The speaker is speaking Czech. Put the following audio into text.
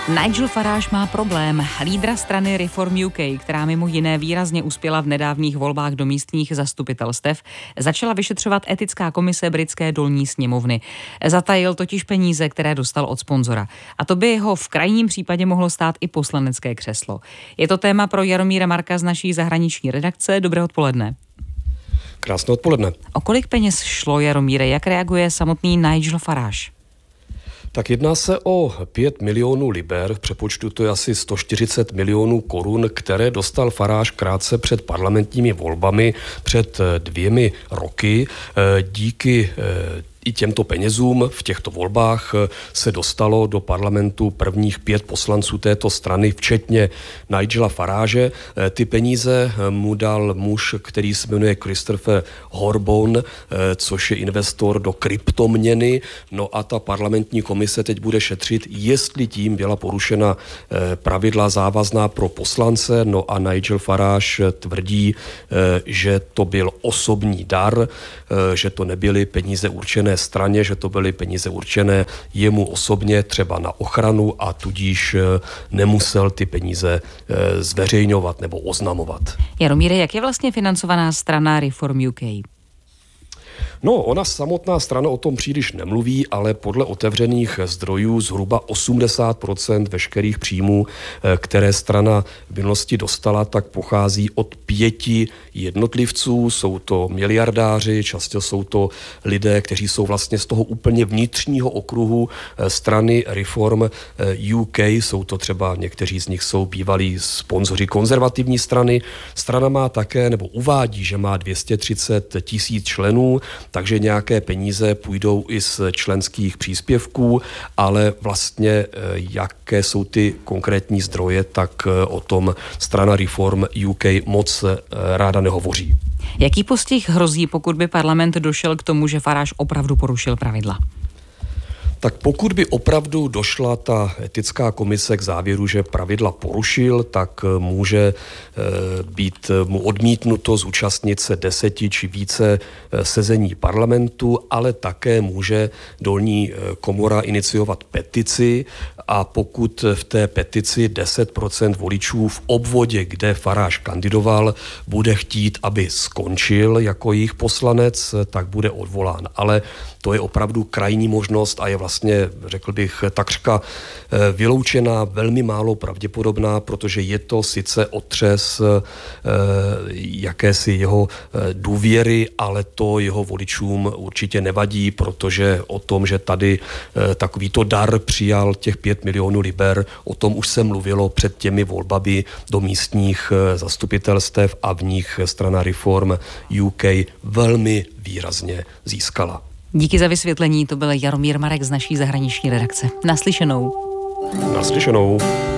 Nigel Farage má problém. Lídra strany Reform UK, která mimo jiné výrazně uspěla v nedávných volbách do místních zastupitelstev, začala vyšetřovat etická komise britské dolní sněmovny. Zatajil totiž peníze, které dostal od sponzora. A to by ho v krajním případě mohlo stát i poslanecké křeslo. Je to téma pro Jaromíra Marka z naší zahraniční redakce. Dobré odpoledne. Krásné odpoledne. O kolik peněz šlo, Jaromíre? Jak reaguje samotný Nigel Farage? Tak jedná se o 5 milionů liber, v přepočtu to je asi 140 milionů korun, které dostal Farage krátce před parlamentními volbami před 2 roky. Díky i těmto penězům v těchto volbách se dostalo do parlamentu prvních 5 poslanců této strany, včetně Nigela Farage. Ty peníze mu dal muž, který se jmenuje Christopher Horbourn, což je investor do kryptoměny. No a ta parlamentní komise teď bude šetřit, jestli tím byla porušena pravidla závazná pro poslance. No a Nigel Farage tvrdí, že to byl osobní dar, že to nebyly peníze určené straně, že to byly peníze určené jemu osobně, třeba na ochranu, a tudíž nemusel ty peníze zveřejňovat nebo oznamovat. Jaromíre, jak je vlastně financovaná strana Reform UK? No, ona samotná strana o tom příliš nemluví, ale podle otevřených zdrojů zhruba 80% veškerých příjmů, které strana v minulosti dostala, tak pochází od 5 jednotlivců. Jsou to miliardáři, často jsou to lidé, kteří jsou vlastně z toho úplně vnitřního okruhu strany Reform UK. Jsou to třeba, někteří z nich jsou bývalí sponzoři konzervativní strany. Strana má také, nebo uvádí, že má 230 000 členů, takže nějaké peníze půjdou i z členských příspěvků, ale vlastně jaké jsou ty konkrétní zdroje, tak o tom strana Reform UK moc ráda nehovoří. Jaký postih hrozí, pokud by parlament došel k tomu, že Farage opravdu porušil pravidla? Tak pokud by opravdu došla ta etická komise k závěru, že pravidla porušil, tak může být mu odmítnuto zúčastnit se 10 či více sezení parlamentu, ale také může dolní komora iniciovat petici, a pokud v té petici 10% voličů v obvodě, kde Farage kandidoval, bude chtít, aby skončil jako jejich poslanec, tak bude odvolán. Ale to je opravdu krajní možnost a je vlastně, řekl bych, takřka vyloučená, velmi málo pravděpodobná, protože je to sice otřes jakési jeho důvěry, ale to jeho voličům určitě nevadí, protože o tom, že tady takovýto dar přijal těch 5 milionů liber, o tom už se mluvilo před těmi volbami do místních zastupitelstev a v nich strana Reform UK velmi výrazně získala. Díky za vysvětlení, to byl Jaromír Marek z naší zahraniční redakce. Naslyšenou. Naslyšenou.